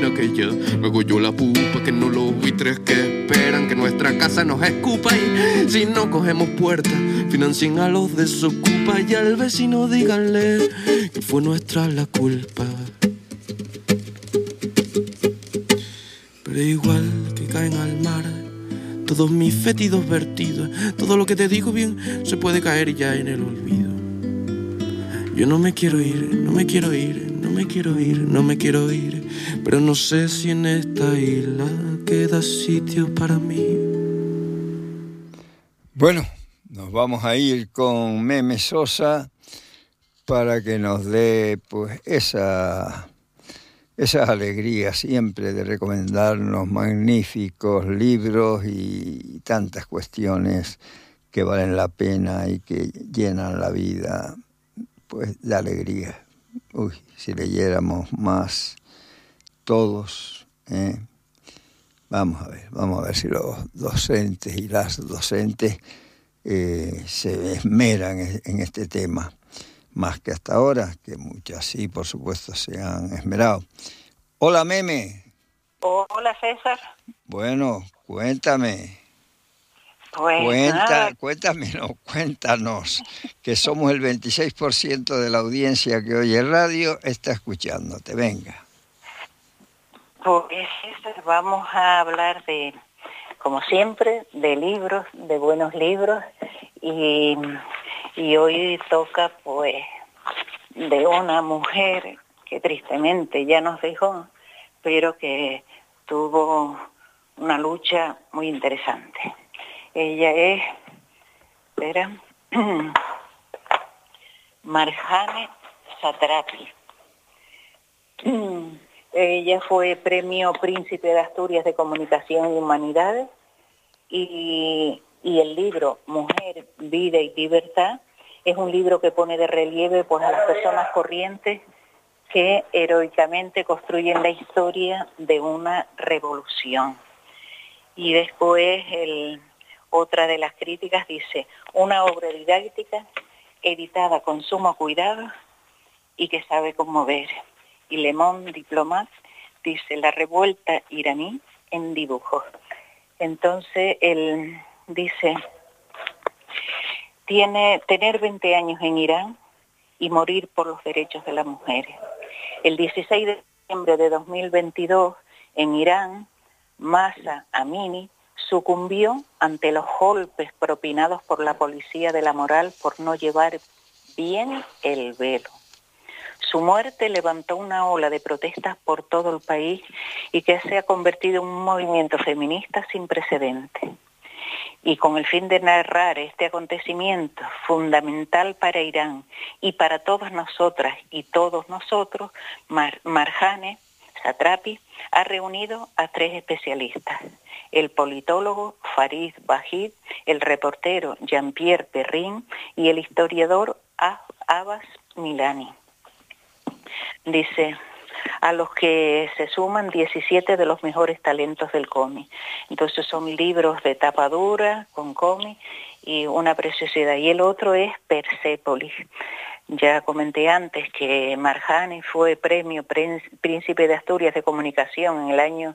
que ya luego yo la pupa, que no los buitres que esperan que nuestra casa nos escupa, y si no cogemos puertas financien a los desocupa, y al vecino díganle que fue nuestra la culpa. Pero igual que caen al mar todos mis fétidos vertidos, todo lo que te digo bien se puede caer ya en el olvido. Yo no me quiero ir, no me quiero ir, no me quiero ir, no me quiero ir, pero no sé si en esta isla queda sitio para mí. Bueno, nos vamos a ir con Meme Sosa para que nos dé pues esa alegría siempre de recomendarnos magníficos libros y tantas cuestiones que valen la pena y que llenan la vida pues de alegría. Uy, si leyéramos más todos, vamos a ver si los docentes y las docentes se esmeran en este tema, más que hasta ahora, que muchas sí, por supuesto, se han esmerado. Hola, Meme. Hola, César. Bueno, cuéntame. Pues Cuéntanos, que somos el 26% de la audiencia que oye radio, está escuchándote, venga. Pues César, vamos a hablar de, como siempre, de libros, de buenos libros, y hoy toca pues de una mujer que tristemente ya nos dejó, pero que tuvo una lucha muy interesante. Ella es, Marjane Satrapi. Ella fue Premio Príncipe de Asturias de Comunicación y Humanidades, y el libro Mujer, Vida y Libertad es un libro que pone de relieve pues a las personas corrientes que heroicamente construyen la historia de una revolución. Y después otra de las críticas dice, una obra didáctica editada con sumo cuidado y que sabe conmover. Y Le Monde Diplomat dice, la revuelta iraní en dibujos. Entonces él dice, tener 20 años en Irán y morir por los derechos de las mujeres. El 16 de diciembre de 2022, en Irán, Mahsa Amini sucumbió ante los golpes propinados por la policía de la moral por no llevar bien el velo. Su muerte levantó una ola de protestas por todo el país y que se ha convertido en un movimiento feminista sin precedentes. Y con el fin de narrar este acontecimiento fundamental para Irán y para todas nosotras y todos nosotros, Marjane Satrapi ha reunido a 3 especialistas: el politólogo Farid Bajid, el reportero Jean-Pierre Perrin y el historiador Abbas Milani. Dice, a los que se suman 17 de los mejores talentos del cómic. Entonces son libros de tapa dura, con cómic, y una preciosidad. Y el otro es Persépolis. Ya comenté antes que Marjane fue Premio Príncipe de Asturias de Comunicación en el año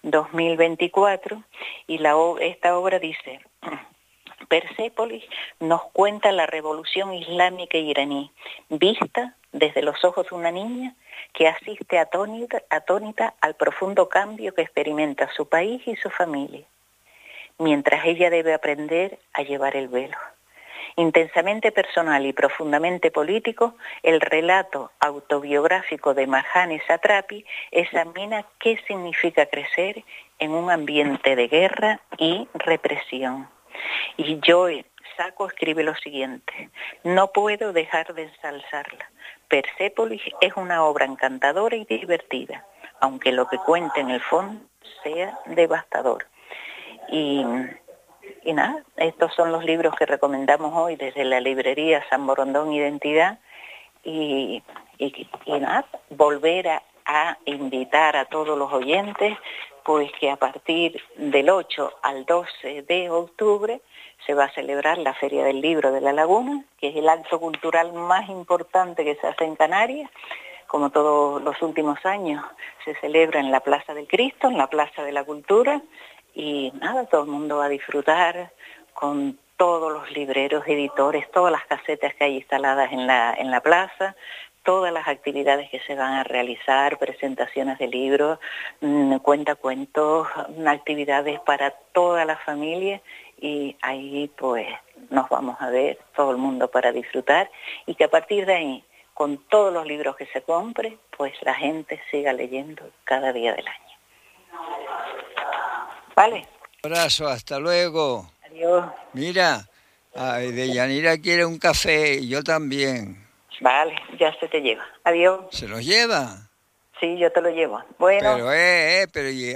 2024, y esta obra dice, Persépolis nos cuenta la revolución islámica iraní, vista desde los ojos de una niña que asiste atónita al profundo cambio que experimenta su país y su familia, mientras ella debe aprender a llevar el velo. Intensamente personal y profundamente político, el relato autobiográfico de Marjane Satrapi examina qué significa crecer en un ambiente de guerra y represión. Y Joe Sacco escribe lo siguiente, no puedo dejar de ensalzarla. Persépolis es una obra encantadora y divertida, aunque lo que cuenta en el fondo sea devastador. Y nada, estos son los libros que recomendamos hoy desde la librería San Borondón Identidad, y nada, volver a invitar a todos los oyentes pues que a partir del 8 al 12 de octubre se va a celebrar la Feria del Libro de La Laguna, que es el acto cultural más importante que se hace en Canarias, como todos los últimos años, se celebra en la Plaza del Cristo, en la Plaza de la Cultura, y nada, todo el mundo va a disfrutar con todos los libreros, editores, todas las casetas que hay instaladas en la plaza, todas las actividades que se van a realizar, presentaciones de libros, cuentacuentos, actividades para toda la familia, y ahí pues nos vamos a ver todo el mundo para disfrutar, y que a partir de ahí, con todos los libros que se compre, pues la gente siga leyendo cada día del año. ¿Vale? Un abrazo, hasta luego. Adiós. Mira, Deyanira quiere un café y yo también. Vale, ya se te lleva. Adiós. ¿Se los lleva? Sí, yo te lo llevo. Bueno. Pero ¿y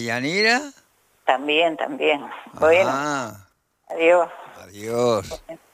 Deyanira? También. Bueno. Ah, Adiós. adiós.